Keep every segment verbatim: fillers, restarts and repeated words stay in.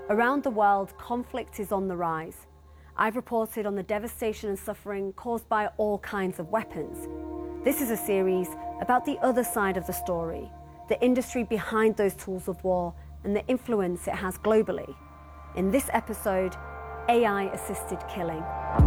Around the world, conflict is on the rise. I've reported on the devastation and suffering caused by all kinds of weapons. This is a series about the other side of the story, the industry behind those tools of war and the influence it has globally. In this episode, A I-assisted killing.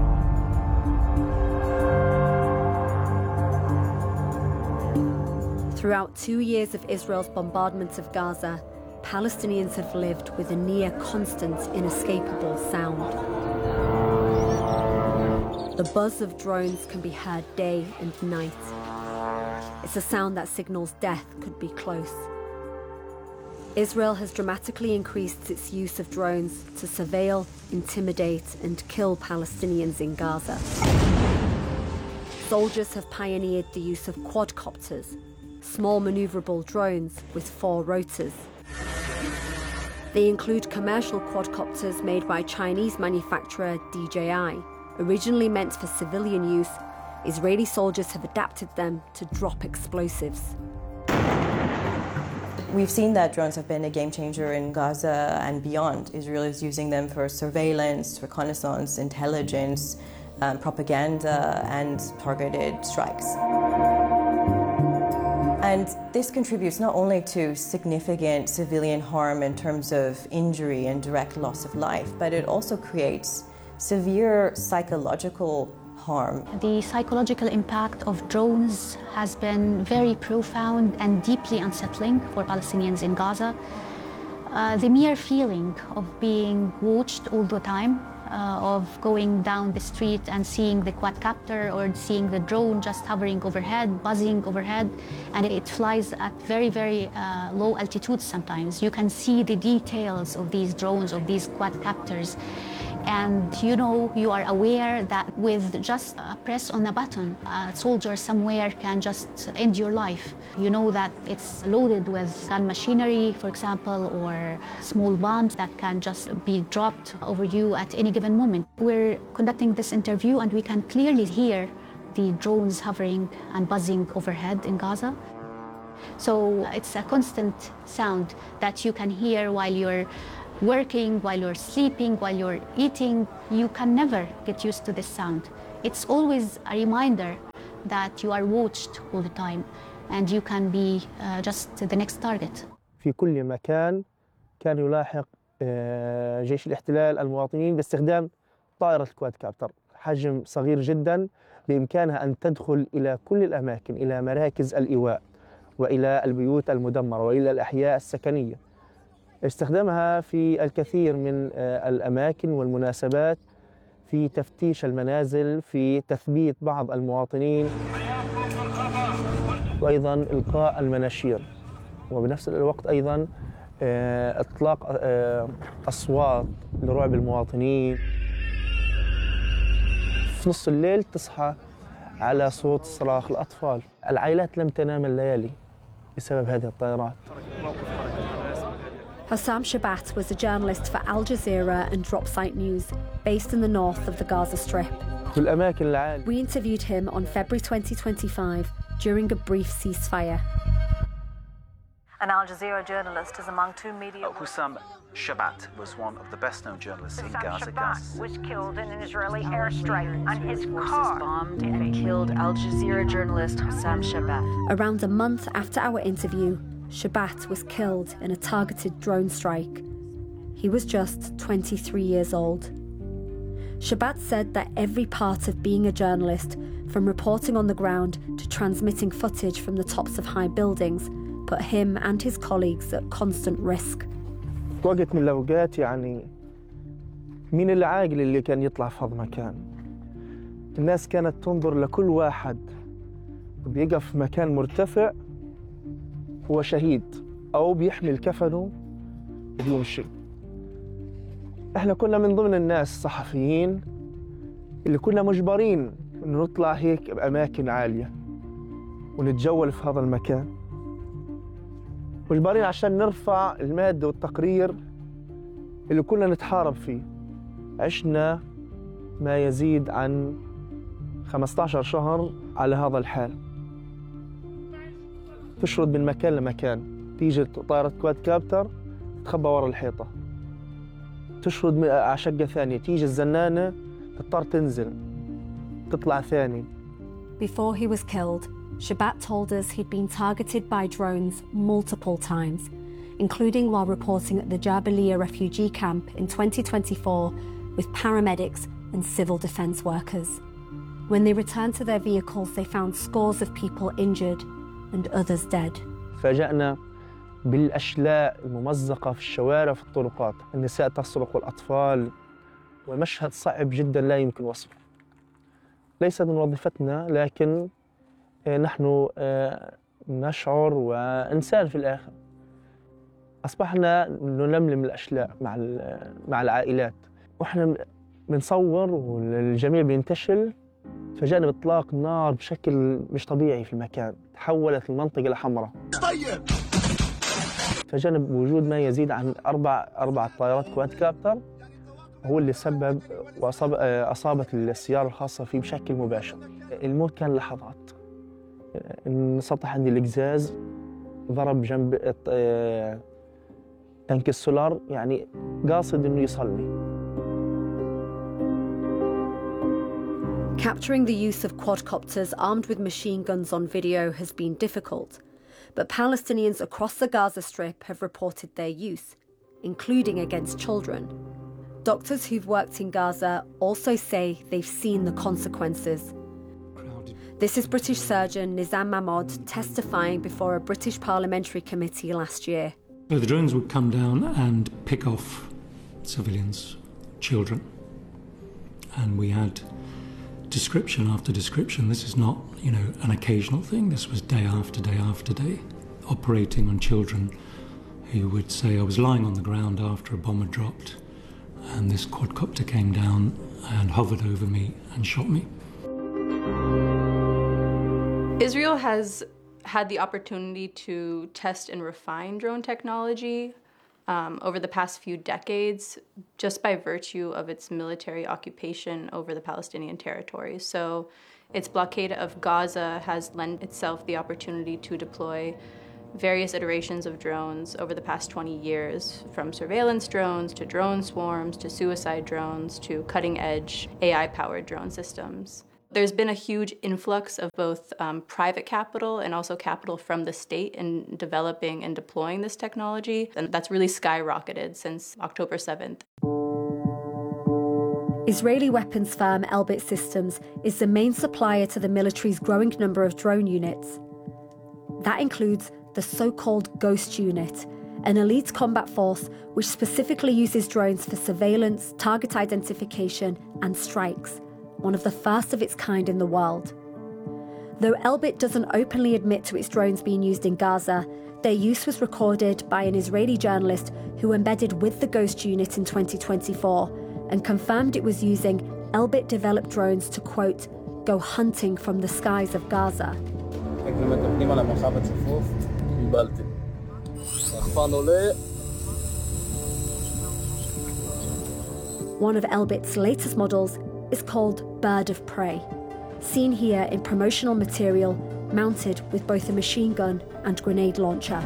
Throughout two years of Israel's bombardment of Gaza, Palestinians have lived with a near constant, inescapable sound. The buzz of drones can be heard day and night. It's a sound that signals death could be close. Israel has dramatically increased its use of drones to surveil, intimidate, and kill Palestinians in Gaza. Soldiers have pioneered the use of quadcopters, small maneuverable drones with four rotors. They include commercial quadcopters made by Chinese manufacturer D J I. Originally meant for civilian use, Israeli soldiers have adapted them to drop explosives. We've seen that drones have been a game changer in Gaza and beyond. Israel is using them for surveillance, reconnaissance, intelligence, um, propaganda, and targeted strikes. And this contributes not only to significant civilian harm in terms of injury and direct loss of life, but it also creates severe psychological harm. The psychological impact of drones has been very profound and deeply unsettling for Palestinians in Gaza. Uh, the mere feeling of being watched all the time, Uh, of going down the street and seeing the quadcopter or seeing the drone just hovering overhead, buzzing overhead, and it flies at very, very uh, low altitudes sometimes. You can see the details of these drones, of these quadcopters. And you know, you are aware that with just a press on a button, a soldier somewhere can just end your life. You know that it's loaded with gun machinery, for example, or small bombs that can just be dropped over you at any given moment. We're conducting this interview and we can clearly hear the drones hovering and buzzing overhead in Gaza. So it's a constant sound that you can hear while you're working, while you're sleeping, while you're eating. You can never get used to this sound. It's always a reminder that you are watched all the time and you can be uh, just the next target. في كل مكان كان يلاحق جيش الاحتلال المواطنين باستخدام طائرة الكوادكابتر، حجم صغير جدا بإمكانها أن تدخل إلى كل الأماكن، إلى مراكز الإيواء وإلى البيوت المدمرة وإلى الأحياء السكنية. استخدامها في الكثير من الأماكن والمناسبات، في تفتيش المنازل، في تثبيت بعض المواطنين، وأيضا إلقاء المناشير، وبنفس الوقت أيضا إطلاق أصوات لرعب المواطنين. في نص الليل تصحى على صوت صراخ الأطفال. العائلات لم تنام الليالي بسبب هذه الطائرات. Hossam Shabat was a journalist for Al Jazeera and Dropsite News, based in the north of the Gaza Strip. في الأماكن العالية. We interviewed him on February twenty twenty-five during a brief ceasefire. An Al Jazeera journalist is among two media... Uh, Hossam Shabat was one of the best-known journalists in Gaza. Hossam Shabat was killed in an Israeli airstrike and his car bombed and killed Al Jazeera journalist Hossam Shabat. Around a month after our interview, Shabat was killed in a targeted drone strike. He was just twenty-three years old. Shabat said that every part of being a journalist, from reporting on the ground to transmitting footage from the tops of high buildings, put him and his colleagues at constant risk. وقت من الأوقات يعني مين العاقل اللي كان يطلع في هذا المكان؟ الناس كانت تنظر لكل واحد بيقف في مكان مرتفع هو شهيد أو بيحمل كفنه وبيمشي. إحنا كنا من ضمن الناس الصحفيين اللي كنا مجبرين إنه نطلع هيك بأماكن عالية ونتجول في هذا المكان. مجبرين عشان نرفع المادة والتقرير اللي كنا نتحارب فيه. عشنا ما يزيد عن خمسة عشر شهر على هذا الحال. تشرد من مكان لمكان، تيجي طائرة كوادكابتر تخبى ورا الحيطة. تشرد على شقة ثانية، تيجي الزنانة تضطر تنزل تطلع ثاني. Before he was killed, Shabat told us he'd been targeted by drones multiple times, including while reporting at the Jabalia refugee camp in twenty twenty-four with paramedics and civil defence workers. When they returned to their vehicles, they found scores of people injured and others dead. فاجأنا بالأشلاء الممزقة في الشوارع في الطرقات، النساء تصرخ والأطفال، ومشهد صعب جدا لا يمكن وصفه. ليس من وظيفتنا، لكن نحن نشعر ونسال في الآخر. أصبحنا نلملم الأشلاء مع مع العائلات، وإحنا بنصور والجميع بينتشل. فجأنا بإطلاق نار بشكل مش طبيعي في المكان، تحولت المنطقة لحمراء. فجأنا بوجود ما يزيد عن أربع أربع طائرات كواد كابتر هو اللي سبب وأصاب أصابت السيارة الخاصة فيه بشكل مباشر. الموت كان لحظات. انسطح عندي الإقزاز، ضرب جنب تانك السولار، يعني قاصد إنه يصلي. Capturing the use of quadcopters armed with machine guns on video has been difficult, but Palestinians across the Gaza Strip have reported their use, including against children. Doctors who've worked in Gaza also say they've seen the consequences. This is British surgeon Nizam Mahmoud testifying before a British parliamentary committee last year. So the drones would come down and pick off civilians, children, and we had description after description. This is not, you know, an occasional thing. This was day after day after day, operating on children who would say, I was lying on the ground after a bomb had dropped, and this quadcopter came down and hovered over me and shot me. Israel has had the opportunity to test and refine drone technology um, over the past few decades, just by virtue of its military occupation over the Palestinian territories. So its blockade of Gaza has lent itself the opportunity to deploy various iterations of drones over the past twenty years, from surveillance drones to drone swarms to suicide drones to cutting-edge A I-powered drone systems. There's been a huge influx of both um, private capital and also capital from the state in developing and deploying this technology, and that's really skyrocketed since October seventh. Israeli weapons firm Elbit Systems is the main supplier to the military's growing number of drone units. That includes the so-called Ghost Unit, an elite combat force which specifically uses drones for surveillance, target identification, and strikes, one of the first of its kind in the world. Though Elbit doesn't openly admit to its drones being used in Gaza, their use was recorded by an Israeli journalist who embedded with the Ghost Unit in twenty twenty-four and confirmed it was using Elbit-developed drones to, quote, go hunting from the skies of Gaza. One of Elbit's latest models is called Bird of Prey, seen here in promotional material mounted with both a machine gun and grenade launcher.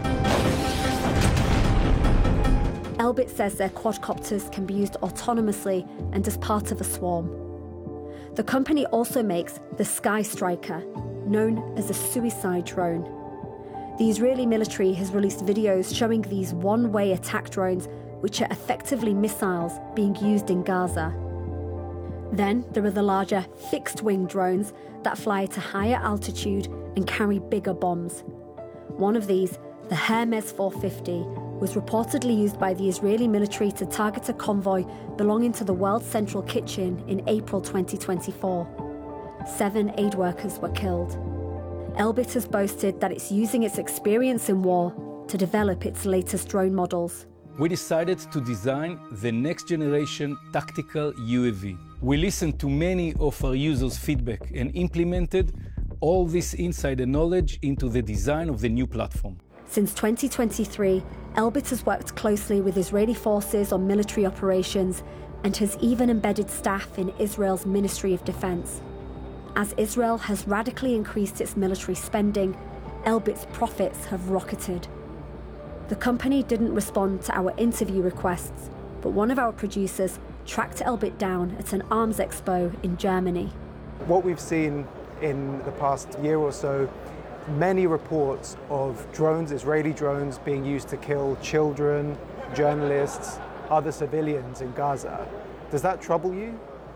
Elbit says their quadcopters can be used autonomously and as part of a swarm. The company also makes the Sky Striker, known as a suicide drone. The Israeli military has released videos showing these one-way attack drones, which are effectively missiles being used in Gaza. Then there are the larger fixed-wing drones that fly at a higher altitude and carry bigger bombs. One of these, the Hermes four fifty, was reportedly used by the Israeli military to target a convoy belonging to the World Central Kitchen in April twenty twenty-four. Seven aid workers were killed. Elbit has boasted that it's using its experience in war to develop its latest drone models. We decided to design the next generation tactical U A V. We listened to many of our users' feedback and implemented all this insider knowledge into the design of the new platform. Since twenty twenty-three, Elbit has worked closely with Israeli forces on military operations and has even embedded staff in Israel's Ministry of Defense. As Israel has radically increased its military spending, Elbit's profits have rocketed. The company didn't respond to our interview requests, but one of our producers tracked Elbit down at an arms expo in Germany. What we've seen in the past year or so, many reports of drones, Israeli drones, being used to kill children, journalists, other civilians in Gaza. Does that trouble you?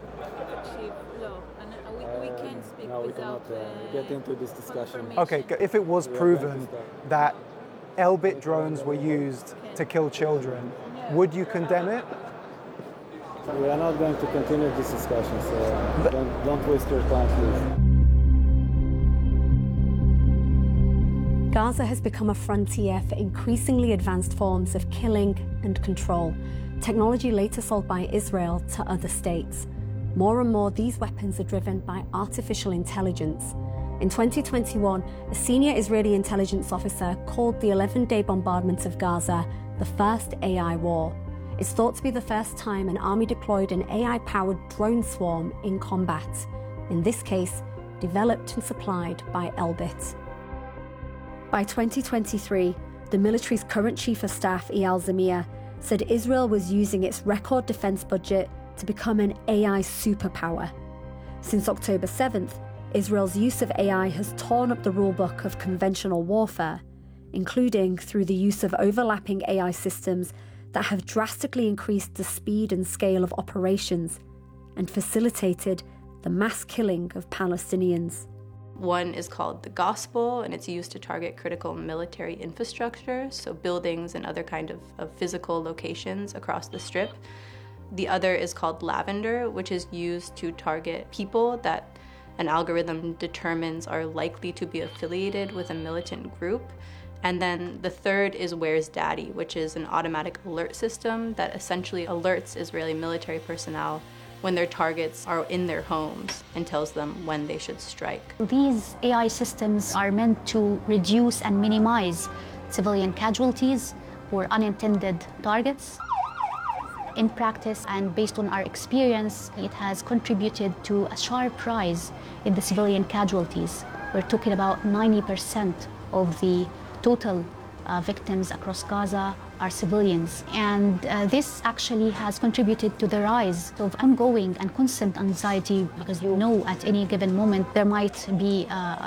No, we cannot uh, get into this discussion. Okay, if it was proven that Elbit drones were used to kill children, would you condemn it? We are not going to continue this discussion, so don't, don't waste your time, please. Gaza has become a frontier for increasingly advanced forms of killing and control, technology later sold by Israel to other states. More and more, these weapons are driven by artificial intelligence. In twenty twenty-one, a senior Israeli intelligence officer called the eleven-day bombardment of Gaza the first A I war. It's thought to be the first time an army deployed an A I-powered drone swarm in combat, in this case, developed and supplied by Elbit. By twenty twenty-three, the military's current chief of staff, Eyal Zamir, said Israel was using its record defense budget to become an A I superpower. Since October seventh, Israel's use of A I has torn up the rulebook of conventional warfare, including through the use of overlapping A I systems that have drastically increased the speed and scale of operations and facilitated the mass killing of Palestinians. One is called the Gospel, and it's used to target critical military infrastructure, so buildings and other kind of, of physical locations across the Strip. The other is called Lavender, which is used to target people that an algorithm determines are likely to be affiliated with a militant group. And then the third is Where's Daddy, which is an automatic alert system that essentially alerts Israeli military personnel when their targets are in their homes and tells them when they should strike. These A I systems are meant to reduce and minimize civilian casualties or unintended targets. In practice and based on our experience, it has contributed to a sharp rise in the civilian casualties. We're talking about ninety percent of the total uh, victims across Gaza are civilians. And uh, this actually has contributed to the rise of ongoing and constant anxiety, because you know at any given moment there might be uh,